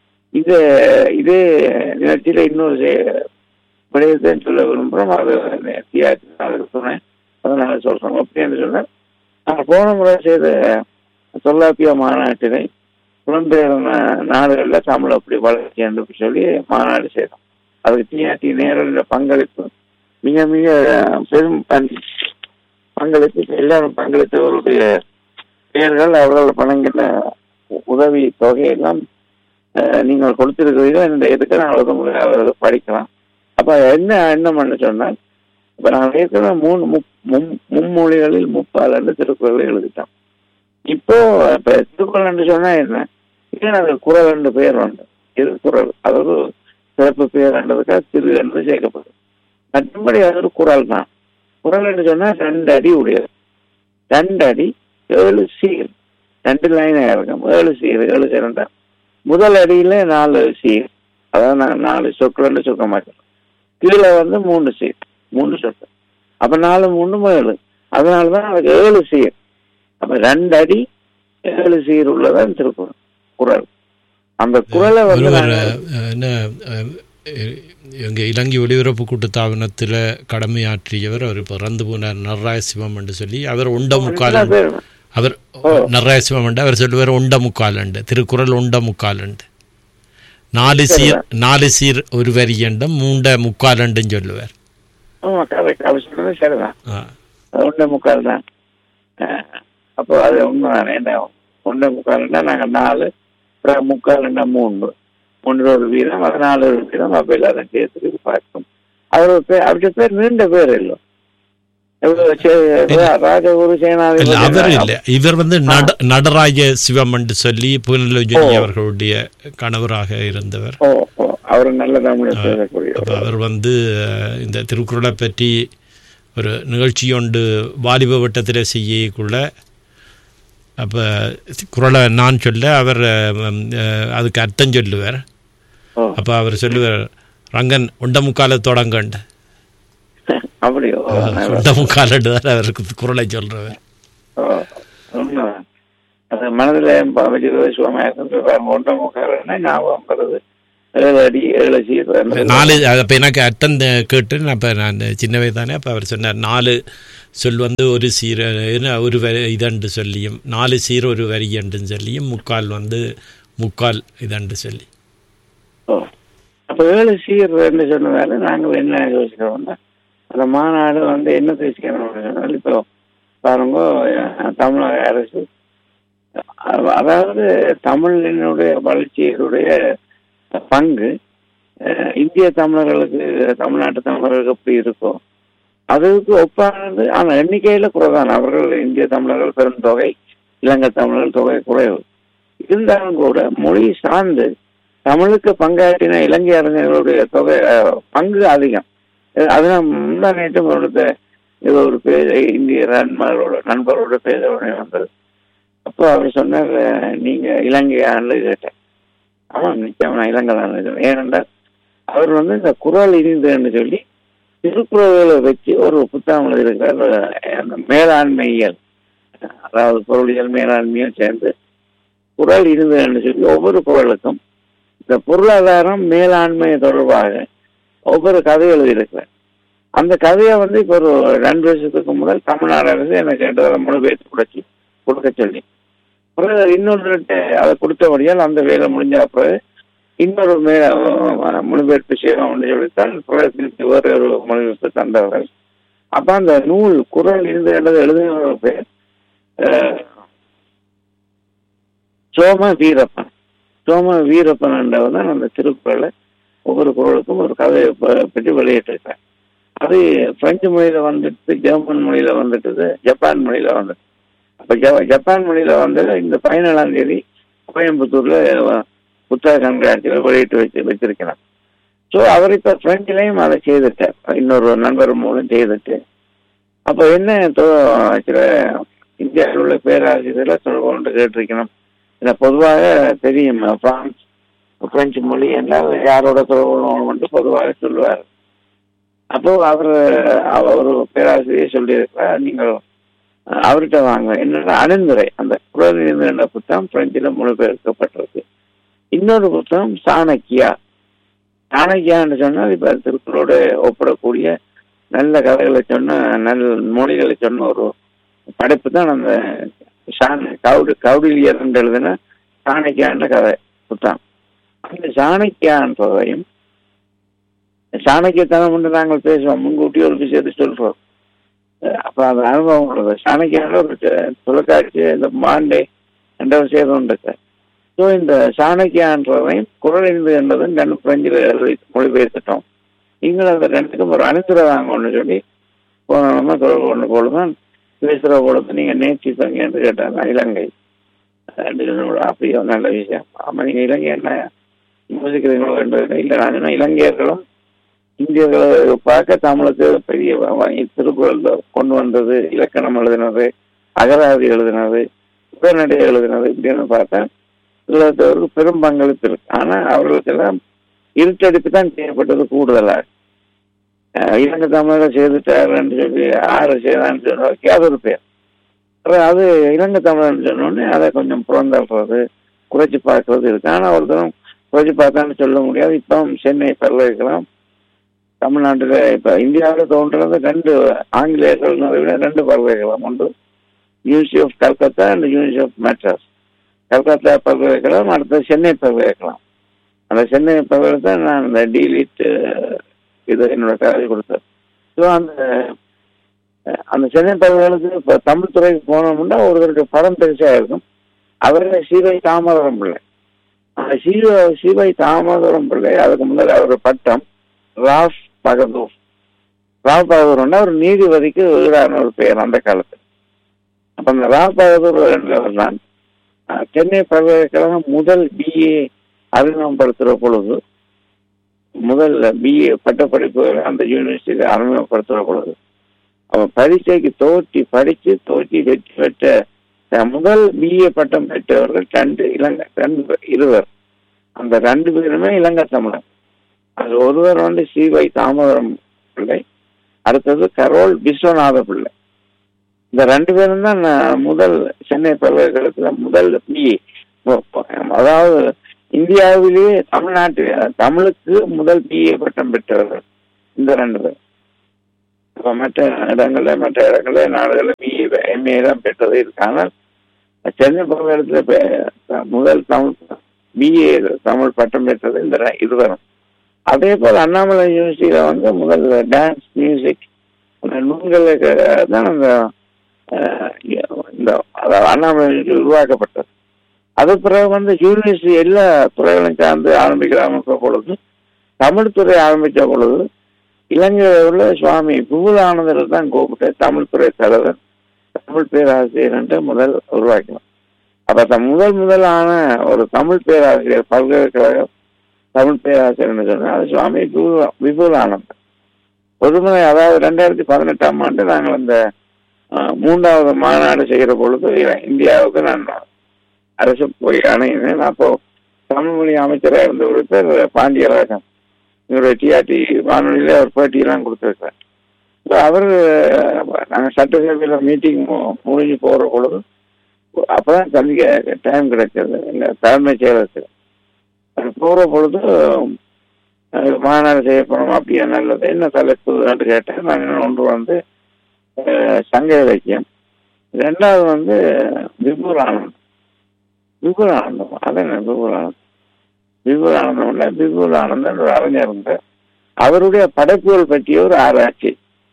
இதே நிகழ்ச்சியில இன்னொரு விடயத்தை சொல்ல விரும்புகிறோம். அது டிஆர்டி சொன்னேன், அதனால சொல்றோம். அப்படின்னு சொன்னேன். நாங்கள் போன முறை செய்த தொல்லாப்பிய மாநாட்டினை புலம்பெயர் நாடுகளில் தமிழ் அப்படி வளர்ச்சி என்று சொல்லி மாநாடு செய்தோம். அதுக்கு டிஆர்டி நேரில் பங்களிப்பு மிக மிக பெரும் பங்களிப்பு. எல்லாரும் பங்களித்தவருடைய பெயர்கள், அவர்கள் வழங்கின உதவி தொகையெல்லாம் நீங்கள் கொடுத்திருக்கிறீர்கள். இந்த இதுக்கு நான் அவர்கள் படிக்கலாம். அப்ப என்ன பண்ண சொன்னால், இப்ப நாங்கள் ஏற்கனவே மும்மொழிகளில் 30 திருக்குறளை எழுதிட்டோம். இப்போ இப்ப திருக்குறள் என்று சொன்னா என்ன, ஏன் அது குறள் என்று பெயர் உண்டு. திருக்குறள் அது ஒரு சிறப்பு பெயர் என்றதுக்காக திரு என்று சேர்க்கப்படும். மற்றபடி அது ஒரு குறள் தான். குறள் என்று சொன்னா 2 அடி உடையது. 2 அடி 7 சீர், 2 லைனாக இருக்கும். 7 சீர் 7 சிறந்த முதல் அடியில 4 சீர், அதாவது 4 சொற்கள் சொல்ல மாட்டோம். கீழே 3 சீர், 3 சொற்கள். அப்ப 4 3 7, அதனாலதான் அதுக்கு 7 சீர். அப்ப 2 அடி 7 சீர் உள்ளதான் திருக்குறள் குறள். அந்த குறளை எங்க இலங்கை ஒலிபரப்பு கூட்டுத்தாபனத்தில் கடமையாற்றியவர் அவர் பிறந்து போனார், நடராஜசிவம் என்று சொல்லி. அவர் உண்டமுக்கால், அவர் நடராஜசிவம் என்று அவர் சொல்லுவார் உண்டமுக்கால் உண்டு, திருக்குறள் உண்டமுக்கால் உண்டு. 4 சீர் ஒரு வரி என்றும் 3 முக்கால் சொல்லுவார். உண்டமுக்கால் தான். அப்போ அது உண்மைதான். என்ன உண்டமுக்கால்னா நாங்கள் 4 முக்கால் 3 1 வீதம், 4 வீதம். அப்ப எல்லாரும் சேர்த்து பார்க்கும். அவருடைய பேர் நீண்ட பேர் இல்லை. ராஜகுரு சேனாதிபதி அவர் இல்லை, இவர் நடராஜ சிவம் என்று சொல்லி புகழேந்தி அவர்களுடைய கணவராக இருந்தவர். அவர் நல்ல தமிழ் பேசக்கூடிய. அவர் இந்த திருக்குறளை பற்றி ஒரு நிகழ்ச்சி ஒன்று வாலிப வட்டத்தில் செய்யக்குள்ள, அப்போ குறளை நான் சொல்ல அவர் அதுக்கு அர்த்தம் சொல்லுவார். அப்போ அவர் சொல்லுவார், ரங்கன் உண்டமுக்கால தொடங்கண்டு, அப்படியோ உண்டமுக்காலண்டு தான் அவருக்கு குறளை சொல்றவர். அது மனதில் உண்டமுக்காலன்னா ஞாபகம் வருது. 7 அடி 7 சீர் 4. அப்போ எனக்கு அர்த்தம் கேட்டு அப்போ நான் சின்னவே தானே. அப்போ அவர் சொன்னார் 4 சொல் ஒரு சீர் ஒரு இதண்டு சொல்லியும், 4 சீர் ஒரு வரி என்றுன்னு சொல்லியும், முக்கால் முக்கால் இதண்டு சொல்லி. அப்போ 7 சீர் என்று சொன்னதால நாங்கள் என்ன யோசிக்கிறோம்னா, அந்த மாநாடு என்ன பேசிக்கணும். இப்போ பாருங்க, தமிழக அரசு அதாவது தமிழினுடைய வளர்ச்சியினுடைய பங்கு இந்திய தமிழர்களுக்கு, தமிழ்நாட்டு தமிழர்களுக்கு எப்படி இருக்கும் அதுக்கு ஒப்பானது. ஆனால் எண்ணிக்கையில குறைதான். அவர்கள் இந்திய தமிழர்கள் பெருந்தொகை, இலங்கை தமிழர்கள் தொகை குறைவு. இருந்தாலும் கூட மொழி சார்ந்து தமிழுக்கு பங்காற்றின இலங்கை அறிஞர்களுடைய தொகை பங்கு அதிகம். அதனால் முன்னாடிட்டும் இது ஒரு இந்திய நண்பரோட பேச வந்தது. அப்போ அவர் சொன்னார், நீங்க இலங்கை ஆண்டு கேட்டேன். ஆமாம், நிச்சயம் நான் இலங்கை தான். ஏனென்றால் அவர் இந்த குறள் இனிந்துன்னு சொல்லி திருக்குறள்களை வச்சு ஒரு புத்தகம் எழுதியிருக்கிறார். மேலாண்மையியல், அதாவது பொருளியல் மேலாண்மையும் சேர்ந்து குறள் இருந்ததுன்னு சொல்லி ஒவ்வொரு குறளுக்கும் இந்த பொருளாதாரம் மேலாண்மை தொடர்பாக ஒவ்வொரு கதை எழுதியிருக்கிறார். அந்த கதையை இப்போ ஒரு 2 வருஷத்துக்கு முதல் தமிழ்நாடு அரசு எனக்கு மொழிபெயர்த்து கொடுக்க சொல்லி இன்னொரு அதை கொடுத்தபடியால் அந்த வேலை முடிஞ்ச அப்புறம் இன்னொரு மொழிபெயர்ப்பு செய்வோம்னு சொல்லித்தான் வேறு ஒரு மொழிபெயர்ப்பு தந்தவர்கள். அப்ப அந்த நூல் குறள் இருந்து எழுதின பேர் சோம வீரப்பன். சோம வீரப்பன் என்றவர் தான் அந்த திருக்குறளை ஒவ்வொரு குறளுக்கும் ஒரு கதையை பற்றி வெளியிட்டிருக்கிறேன். அது பிரெஞ்சு மொழியில வந்துட்டு, ஜெர்மன் மொழியில வந்துட்டு, ஜப்பான் மொழியில வந்துட்டு. அப்ப ஜப்பான் மொழியில இந்த 17ஆம் தேதி கோயம்புத்தூர்ல புத்தக கண்காட்சியில வெளியிட்டு வச்சிருக்கிறார். ஸோ அவர் இப்ப பிரெஞ்சிலையும் அதை செய்துட்டார், இன்னொரு நண்பர் மூலம் செய்துட்டு. அப்போ என்ன இந்தியாவில் உள்ள பேராசிரியர்களை தொடர்பு கொண்டு கேட்டிருக்கணும். இல்லை பொதுவாக தெரியும், பிரெஞ்சு மொழி என்ன யாரோட தொடர்பு பொதுவாக சொல்லுவார். அப்போ அவர் பேராசிரியர் சொல்லியிருக்கிறார், நீங்கள் அவர்கிட்ட வாங்க. என்னன்னா அணிந்துரை, அந்த குறள் என்ற புத்தகம் பிரெஞ்சில மொழிபெயர்க்கப்பட்டிருக்கு. இன்னொரு புத்தகம் சாணக்கியான்னு சொன்னால் இப்ப திருக்குறளோட ஒப்பிடக்கூடிய நல்ல கதைகளை சொன்ன, நல்ல மொழிகளை சொன்ன ஒரு படைப்பு தான் அந்த கௌடில்யர் என்று எழுதின சாணக்கியான்ற கதை புத்தகம். அந்த சாணக்கியான்றதையும் சாணக்கியத்தனம் என்று நாங்கள் பேசுவோம், முன்கூட்டி ஒரு விஷயத்தை சொல்றோம். அப்ப அந்த அனுபவம் உள்ளது. சாணக்கியான ஒரு தொலைக்காட்சி இந்த மாண்டே என்ற விஷயம் உண்டு. ஸோ இந்த சாணக்கியான்றதையும் குரலிந்து என்றதும் ரெண்டு பிரெஞ்சில் மொழிபெயர்த்துட்டோம். நீங்கள் அந்த ரெண்டுக்கும் ஒரு அனுத்துறதாங்கன்னு சொல்லி போனோம்னா தொடர்பு கொண்டு பொழுதுதான் பேசுகிற பொழுது நீங்கள் நேர்ச்சித்தவங்க என்று கேட்டாங்க. இலங்கை அப்படியோ நல்ல விஷயம். ஆமாம், நீங்கள் இலங்கை என்ன யோசிக்கிறீங்களோ என்றது இல்லை. நான் சொன்ன இலங்கையர்களும் இந்தியர்களை பார்க்க தமிழுக்கு பெரிய திருக்குறள் கொண்டு வந்தது, இலக்கணம் எழுதினது, அகராதி எழுதினது, உடனடி எழுதினது இப்படின்னு பார்த்தா இவ்வளவு பெரும் பங்களிப்பு இருக்கு. ஆனால் அவர்களுக்கெல்லாம் இருட்டடிப்பு தான் செய்யப்பட்டது கூடுதலாக. இலங்கை தமிழக செய்துட்டாருன்னு சொல்லி ஆறு செய்தான்னு சொன்னோக்கி அது ஒரு பேர். அது இலங்கை தமிழர்னு சொன்னோடனே அதை கொஞ்சம் புறந்தள்ளுறது, குறைச்சி பார்க்கறது இருக்கு. ஆனால் ஒருத்தரும் குறைச்சி பார்த்தான்னு சொல்ல முடியாது. இப்போ சென்னை பல்கலைக்கழகம் தமிழ்நாட்டில் இப்போ இந்தியாவில் தோன்றது ரெண்டு ஆங்கிலேயர்கள் விட ரெண்டு பல்கலைக்கழகம் உண்டு. University of Calcutta and university of Madras. Calcutta பல்கலைக்கழகம், அடுத்தது சென்னை பல்கலைக்கழகம். அந்த சென்னை பல்கலைக்கழகத்தை நான் இந்த டீலிட் இது என்னோட கதை கொடுத்தேன். ஸோ அந்த சென்னை பல்கலைக்கழகத்துக்கு இப்போ தமிழ் துறைக்கு போனோம்னா ஒருத்தருடைய படம் பெருசாக இருக்கும். அவருடைய சிவை தாமோதரம் பிள்ளை. அந்த சிவை தாமோதரம் பிள்ளை அதுக்கு முதல்ல அவருடைய பட்டம் ராவ் பகதூர். ராவ் பகதூர்னா ஒரு நீதிபதிக்கு ஈடான ஒரு பெயர் அந்த காலத்தில். அப்போ அந்த ராவ் பகதூர் என்றவர் தான் சென்னை பல்கலைக்கழகம் முதல் பிஏ அறிமுகப்படுத்துகிற பொழுது, முதல் பிஏ பட்டப்படிப்பு அந்த யூனிவர்சிட்டியில் அறிமுகப்படுத்துகிற பொழுது அவன் பரீட்சைக்கு தோற்றி வெற்றி பெற்ற முதல் பிஏ பட்டம் பெற்றவர்கள் இருவர். அந்த ரெண்டு பேருமே இலங்கை தமிழர். அது ஒருவர் சிவை தாமோதரம் பிள்ளை, அடுத்தது கரோல் விஸ்வநாத பிள்ளை. இந்த ரெண்டு பேரும் தான் முதல் சென்னை பல்கலைக்கழகத்தில் முதல் பிஏ, அதாவது இந்தியாவிலேயே தமிழுக்கு முதல் பிஏ பட்டம் பெற்றவர்கள் இந்த ரெண்டு பேர். இப்போ மற்ற இடங்களில் நாடுகளில் பிஏ எம்ஏ தான் பெற்றது இருக்கு. ஆனால் சென்னை பல்கலைக்கழகத்தில் முதல் பிஏ தமிழ் பட்டம் பெற்றது இந்த இருவரும். அதே போல் அண்ணாமலை யூனிவர்சிட்டியில முதல் டான்ஸ் மியூசிக் அந்த நூல்களுக்கு தான் இந்த அண்ணாமலை உருவாக்கப்பட்டது. அது பிறகு யூனிவர்சிட்டி எல்லா துறைகளையும் சார்ந்து ஆரம்பிக்கிற பொழுது, தமிழ் துறை ஆரம்பித்த பொழுது இலங்கையில் உள்ள சுவாமி விபுலானந்தரை தான் கூப்பிட்டு தமிழ் துறை தலைவர், தமிழ் பேராசிரியர் என்று முதல் உருவாக்கினோம். அப்ப முதலான ஒரு தமிழ் பேராசிரியர், பல்கலைக்கழக தமிழ் பேராசிரியர் சொன்னால் அது சுவாமி விபுலானந்தர். பொதுமுறை, அதாவது 2018ஆம் ஆண்டு நாங்கள் அந்த 3வது மாநாடு செய்கிற பொழுது இந்தியாவுக்கு நான் அரசு போய் அணையினேன். அப்போ தமிழ் மொழி அமைச்சராக இருந்த ஒரு பேர் பாண்டியராஜன், இவருடைய டிஆர்டி வானொலியில அவர் பேட்டியெல்லாம் கொடுத்துருக்கார். அவர் நாங்கள் சட்டசபையில் மீட்டிங் முடிஞ்சு போகிற பொழுது அப்போதான் சந்திக்க டைம் கிடைச்சது எங்கள் தலைமை செயலருக்கு. அது போகிற பொழுது மாநாடு செய்யப்படும் அப்படியே நல்லது, என்ன தலைப்பு கேட்டேன். நாங்கள் ஒன்று சங்க இலக்கியம், ரெண்டாவது விபுலானந்தம். அது என்ன விபுலானந்தம் ஒரு அறிஞர் இருந்தார். அவருடைய படைப்புகள் பற்றிய ஒரு ஆராய்ச்சி.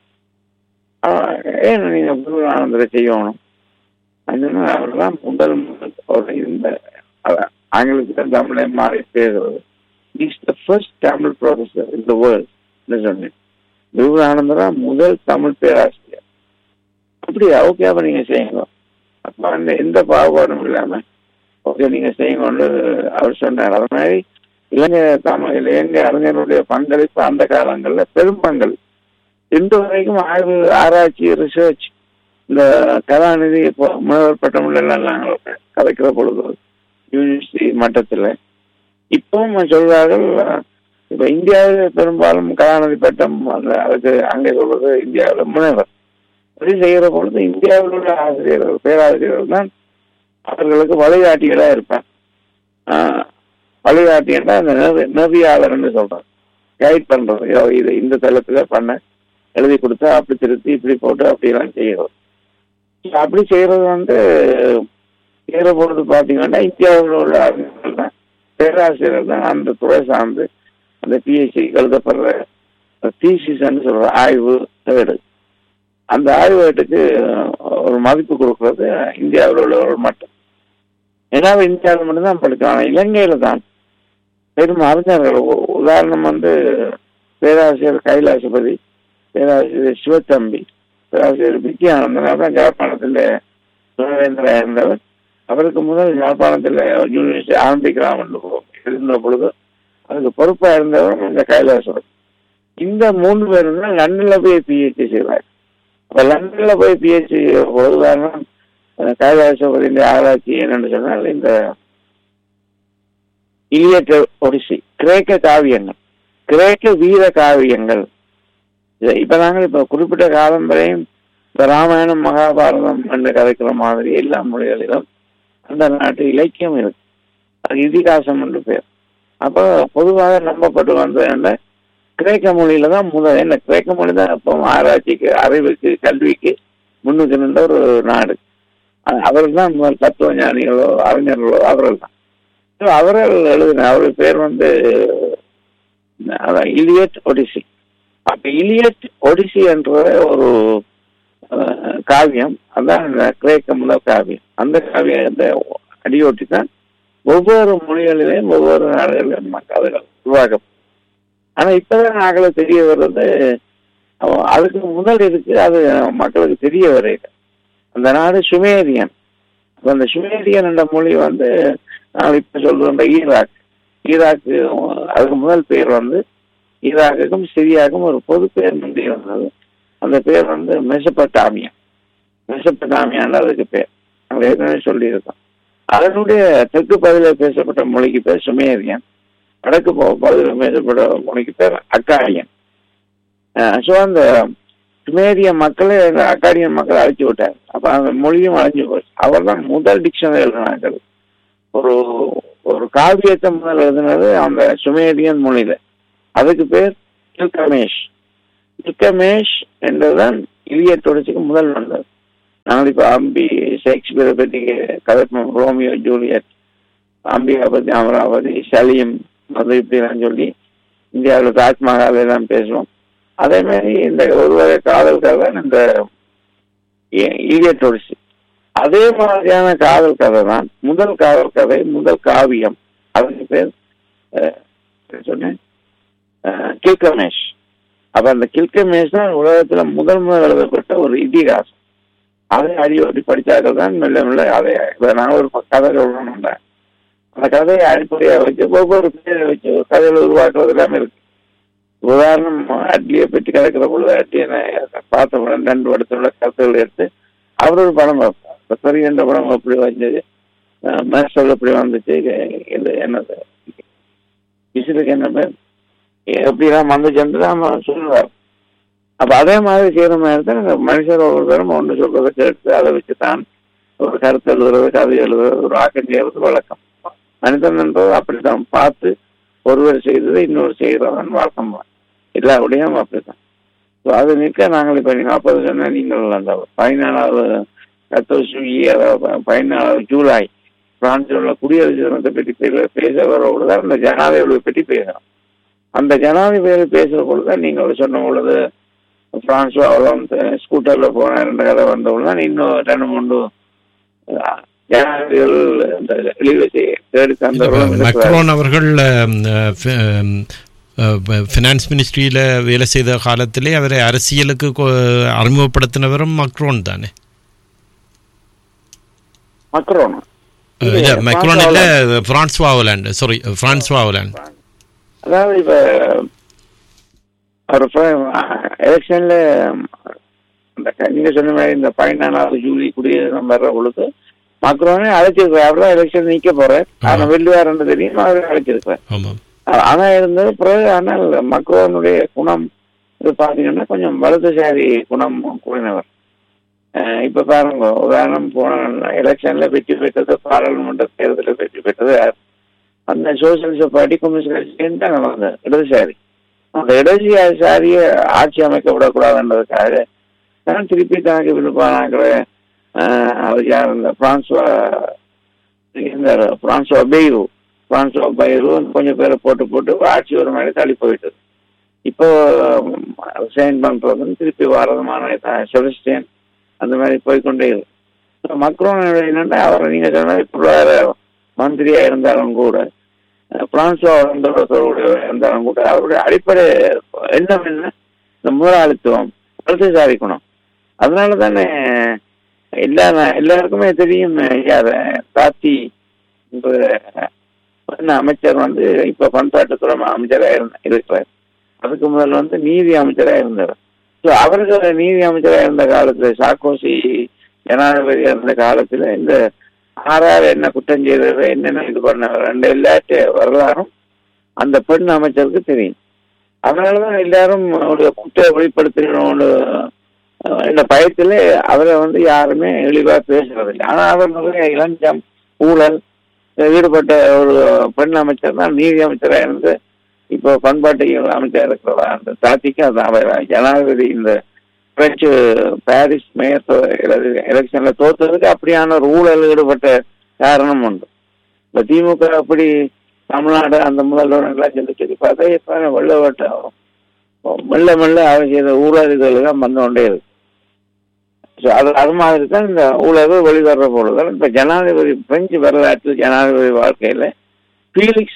ஏன் நீங்க விபுலானந்தரை செய்யணும்? அவர் தான் முதல் இந்த ஆங்கிலத்தில் தமிழை மாறி பேசுறது. Is the first Tamil professor in the world சொன்னேன். விபுலானந்தரா முதல் தமிழ் பேராசிரியர். அப்படியா? ஓகே, அப்ப நீங்க செய்யுங்க. அப்ப எந்த பாகுபாடும் இல்லாம ஓகே நீங்க செய்யுங்கன்னு அவர் சொன்னார். அது மாதிரி இலங்கை அறிஞருடைய பங்களிப்பு அந்த காலங்களில் பெரும் பங்களிப்பு. இன்று வரைக்கும் ஆய்வு, ஆராய்ச்சி, ரிசர்ச், இந்த கலாநிதி முனைவர் பட்டம் எல்லாம் நாங்கள் கலைக்கிற பொழுது யூனிவர்சிட்டி மட்டத்தில் இப்பவும் சொல்றார்கள். இப்ப இந்தியாவில் பெரும்பாலும் கலாநிதி பட்டம் அதுக்கு அங்கே சொல்றது இந்தியாவில் முனைவர். அப்படி செய்கிற பொழுது இந்தியாவில் உள்ள ஆசிரியர்கள், பேராசிரியர்கள் தான் அவர்களுக்கு வழிகாட்டிகளா இருப்பார். வழிகாட்டின்னா அந்த நெறியாளர்னு சொல்றாங்க, கைட் பண்றது. இது இந்த தளத்துல பண்ண எழுதி கொடுத்தா அப்படி திருத்தி இப்படி போட்டு அப்படியெல்லாம் செய்யறது. அப்படி செய்யறது வந்து செய்யற பொழுது பாத்தீங்கன்னா இந்தியாவில் உள்ள அறிஞர்கள் தான், பேராசிரியர் தான் அந்த துறை சார்ந்து அந்த பிஹெச்டி எழுதப்படுற தீசிஸ் சொல்ற ஆய்வு ஏடு, அந்த ஆய்வு ஏட்டுக்கு ஒரு மதிப்பு கொடுக்கறது இந்தியாவில் உள்ளவர்கள் மட்டும். ஏன்னா இந்தியாவில் மட்டும்தான் படிக்கலாம். இலங்கையில தான் பெரும் அறிஞர்கள், உதாரணம் வந்து பேராசிரியர் கைலாசபதி, பேராசிரியர் சிவத்தம்பி, பேராசிரியர் வித்யானந்தன் தான் யாழ்ப்பாணத்தில் துணைவேந்தராக இருந்தவர். அவருக்கு முதல் யாழ்ப்பாணத்தில் யூனிவர்சிட்டி ஆரம்பிக்கலாம் என்று இருந்த பொழுது அதுக்கு பொறுப்பாக இருந்தவர் இந்த கைலாசபதி. இந்த 3 பேர் தான் லண்டனில் போய் பிஹெச்டி செய்வார். அப்ப லண்டன்ல போய் பிஹெச்டி போது காரணம் கைலாசபதியின் ஆராய்ச்சி என்னன்னு சொன்னால் இந்த இலியட் ஒடிசி, கிரேக்க காவியங்கள், கிரேக்க வீர காவியங்கள். இப்ப நாங்கள் இப்ப குறிப்பிட்ட காலம் வரையும் இப்ப ராமாயணம் மகாபாரதம் என்று கதைக்கிற மாதிரி எல்லா மொழிகளிலும் அந்த நாட்டு இலக்கியம் இருக்கு, அது இதிகாசம் என்று பேர். அப்போ பொதுவாக நம்பப்பட்டு வந்த கிரேக்க மொழியில தான் முதல், என்ன கிரேக்க மொழி தான் இப்போ ஆராய்ச்சிக்கு, அறிவுக்கு, கல்விக்கு முன்னுக்கு நின்ற ஒரு நாடு. அவர்கள் தான் முதல் தத்துவ ஞானிகளோ அறிஞர்களோ அவர்கள் தான். அவர்கள் எழுதின, அவர்கள் பேர் வந்து இலியட் ஒடிசி. அப்ப இலியட் ஒடிசி என்ற ஒரு காவியம், அதான் கிரேக்க முதல் காவியம். அந்த காவியத்தை அடியோட்டி தான் ஒவ்வொரு மொழிகளிலையும் ஒவ்வொரு நாடுகளிலும் கதைகள் உருவாக்கப்படும். ஆனா இப்பதான் நாங்கள தெரிய வர்றது, அதுக்கு முதல் இருக்கு, அது மக்களுக்கு தெரிய வரையில. அந்த நாடு சுமேரியன். அந்த சுமேரியன் என்ற மொழி வந்து நாங்கள் இப்ப சொல்ற ஈராக், ஈராக்கு அதுக்கு முதல் பேர் வந்து ஈராக்குக்கும் சிரியாவுக்கும் ஒரு பொது பேர் முந்தைய வந்தது. அந்த பேர் வந்து மெசபட்டாமியா, மெசபட்டாமியான்னு அதுக்கு பேர் நாங்கள் ஏற்கனவே சொல்லியிருக்கோம். அதனுடைய தெற்கு பகுதியில் பேசப்பட்ட மொழிக்கு பேர் சுமேரியன், வடக்கு பகுதியில் பேசப்பட்ட மொழிக்கு பேர் அக்காடியன். ஸோ அந்த சுமேரிய மக்களை அக்காடியன் மக்களை அழிச்சு விட்டார். அப்ப அந்த மொழியும் அழிஞ்சு போச்சு. அவர் தான் முதல் டிக்ஷனரி எழுதினார்கள். ஒரு ஒரு காவியத்தை முதல் எழுதினது அந்த சுமேரியன் மொழியில. அதுக்கு பேர் கில்கமேஷ். கில்கமேஷ் என்றுதான் இலியட் ஒடிசிக்கு முதல் வந்தது. நாங்கள் இப்ப அம்பி ஷேக்ஸ்பியரை பற்றி கதை, ரோமியோ ஜூலியட், அம்பிகா பத்தி, அமராவதி, சலீம், அது இப்படிலாம் சொல்லி இந்தியாவில் தாஜ்மஹால் எல்லாம் பேசுவோம். அதே மாதிரி இந்த ஒரு வகை காதல் கதை இந்த இலியட் ஒடிசி. அதே மாதிரியான காதல் கதை தான் முதல் காதல் கதை, முதல் காவியம். அதுக்கு பேர் சொன்னேன் கில்கமேஷ். அப்ப அந்த கில்கமேஷ் தான் உலகத்துல முதல் எழுதப்பட்ட ஒரு இதிகாசம். அதை அடியோட்டி படித்தார்கள் தான் மெல்ல மெல்ல அதை நான் ஒரு கதை சொல்லணும்ல, அந்த கதையை அடிப்படையாக வச்சு ஒவ்வொரு பேரை வச்சு கதைகளை உருவாக்குறது எல்லாமே இருக்கு. உதாரணம், அட்லியை பற்றி கதைக்கிற பொழுது அட்லியை பார்த்த படம் 2 படத்தோட கருத்துக்கள் எடுத்து அவர் ஒரு படம் பார்ப்பார். சரி என்ற படம் எப்படி வந்தது, மேஸ்டர் எப்படி வந்துச்சு, இது என்னது விசிலுக்கு என்ன பேர், எப்படிலாம் வந்துச்சுன்னு நம்ம சொல்லுவார். அப்ப அதே மாதிரி செய்யற மாதிரி தான் மனுஷர் ஒவ்வொரு தரம் ஒன்று சொல்றதை கேட்டு அதை வச்சு தான் ஒரு கருத்து எழுதுறது, கதை எழுதுறது, ஒரு ஆக்கம் செய்யறது வழக்கம். மனிதன் என்பது அப்படித்தான், பார்த்து ஒருவர் செய்தது இன்னொரு செய்கிறவன் வழக்கம் தான், எல்லா விடையும் அப்படித்தான். அது நிற்க நாங்கள் இப்ப 40 சொன்ன நீங்கள் அந்த 14வது 14 ஜூலை பிரான்சில் உள்ள குடியரசு தினத்தை பற்றி பேச வரவுதான் அந்த ஜனாதிபதியை பற்றி பேசணும். அந்த ஜனாதிபதி பேசுற பொழுதுதான் நீங்கள் சொன்ன பொழுது பிரான்ஸ் ஸ்கூட்டர்ல போன 2 கதை வந்த பொழுதுதான் இன்னும் 2-3 ஜனாதிபதிகள் இந்த இழிவை தேடி தந்தவர்கள். மேக்ரோன் அவர்கள் ஃபினான்ஸ் மினிஸ்ட்ரியில வேலை செய்த காலத்திலே அவரை அரசியலுக்கு அறிமுகப்படுத்தினவரும் மக்ரோன் தானே? மக்ரோன் மக்ரோன் இல்ல, Francois Holland. Sorry, Francois Holland. அதாவது இப்ப அவர் எலெக்ஷன்ல நீங்க சொன்ன மாதிரி இந்த 14வது ஜூலை குடியரசு வர்ற பொழுது மக்ரோனே அழைச்சிருக்கிறார். அவர் தான் எலெக்ஷன் நிக்க போறார், ஆனா வெல்லுவாருன்னு தெரியும், அவர் அழைச்சிருக்கிறார். ஆனா இருந்தது பிறகு. ஆனால் மக்ரோனுடைய குணம் இது பாத்தீங்கன்னா கொஞ்சம் வலதுசாரி குணம் கூறினவர். இப்ப பாருங்க, உதாரணம் போன எலெக்ஷன்ல வெற்றி பெற்றது, பாராளுமன்ற தேர்தலில் வெற்றி பெற்றது அந்த சோசியலிச பார்ட்டி, கம்யூனிஸ்ட் கட்சி தான் இடதுசாரி. அந்த இடதுசாரிய ஆட்சி அமைக்க விடக்கூடாதுன்றதுக்காக தான் திருப்பி தனக்கு விருப்பானாக்கிற அவர் யார் இந்த பிரான்சுவா பைரு கொஞ்சம் பேரை போட்டு ஆட்சி ஒரு மாதிரி தள்ளி போயிட்டது. இப்போ சைன் பண்றதுன்னு திருப்பி வரதுமான செபஸ்டியன் அந்த மாதிரி போய்கொண்டே இருக்கு. மக்ரோன் என்னன்னா அவர் நீங்க சொன்ன பொருளாதார மந்திரியா இருந்தாலும் கூட பிரான்சுவா இருந்தாலும் கூட அவருடைய அடிப்படை எண்ணம் என்ன, இந்த முதலாளித்துவம் வலதுசாரிக்கணும். அதனால தானே எல்லாருக்குமே தெரியும் யார் தாத்தி அமைச்சர் இப்ப பண்பாட்டுத்துறை அமைச்சராக இருக்கிறார். அதுக்கு முதல்ல நீதி அமைச்சராக இருந்தார். ஸோ அவருக்கு நீதி அமைச்சராக இருந்த காலத்துல, சார்கோசி ஜனாதிபதி இருந்த காலத்துல இந்த ஆறாறு என்ன குற்றம் செய்தது, என்னென்ன இது பண்ண ரெண்டு எல்லாட்டு வரலாறும் அந்த பெண் அமைச்சருக்கு தெரியும். அதனாலதான் எல்லாரும் அவருடைய குற்ற வெளிப்படுத்தணும்னு இந்த பயத்துல அவரை யாருமே இழிவா பேசுறதில்லை. ஆனா அவர் நிறைய இளஞ்சம் ஊழல் ஈடுபட்ட ஒரு பெண் அமைச்சர் தான் நீதி அமைச்சராக இருந்து இப்போ பண்பாட்டு அமைச்சர் இருக்கிறதா அந்த தாத்திக்கு அது அவர் ஜனாதிபதி இந்த பிரெஞ்சு பாரிஸ் மேயர் எலெக்ஷன்ல தோற்றதுக்கு அப்படியான ஒரு ஊழல் ஈடுபட்ட காரணம் உண்டு. இந்த திமுக அப்படி தமிழ்நாடு அந்த முதல்வர்கள்லாம் சொல்லி பார்த்தா இப்ப மெல்ல அவர் செய்த ஊழல்கள் தான் வந்து கொண்டே இருக்கு. அது மாதிரி தான் இந்த ஊழல் வெளிவர பொழுது இப்ப ஜனாதிபதி பிரெஞ்சு வரலாற்று ஜனாதிபதி வாழ்க்கையில ஃபீலிக்ஸ்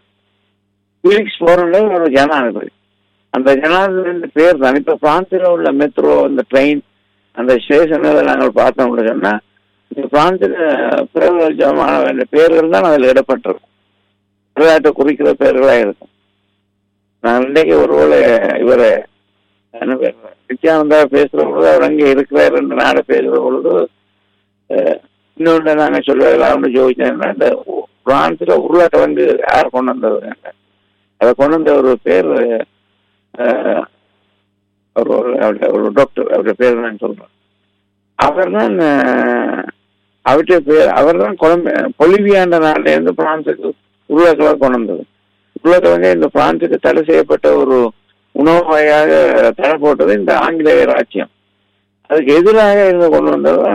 போர் ஒரு ஜனாதிபதி. அந்த ஜனாதிபதி பேர் தான் இப்ப பிரான்சில் உள்ள மெட்ரோ அந்த ட்ரெயின் அந்த ஸ்டேஷன்ல நாங்கள் பார்த்தோம்னு சொன்னா இந்த பிரான்சில் பிரபலமான பேர்கள் தான் அதில் இடப்பட்டிருக்கும். வரலாற்றை குறிக்கிற பேர்களாக இருக்கும். நான் இன்றைக்கு ஒருவேளை இவரை நித்யானந்தா பேசுற பொழுது அவர் அங்கே இருக்கிறார் என்று நாட பேசுற பொழுது இன்னொன்று நாங்கள் சொல்லலாம்னு ஜோதிச்சேன். இந்த பிரான்ஸ்ல உருளாட்டை யார் கொண்டு வந்தது, அதை கொண்டு வந்த ஒரு பேர் ஒரு டாக்டர், அவருடைய பேர் நான் சொல்றேன். அவர் தான் பொலிவியாண்ட நாட்டில இருந்து பிரான்சுக்கு உருளைக்கிழமை கொண்டு வந்தது. உருளைக்கிழமை இந்த பிரான்சுக்கு தடை செய்யப்பட்ட ஒரு உணவு வகையாக தடை போட்டது இந்த ஆங்கிலேயர் ஆட்சியம். அதுக்கு எதிராக இருந்து கொண்டு வந்தது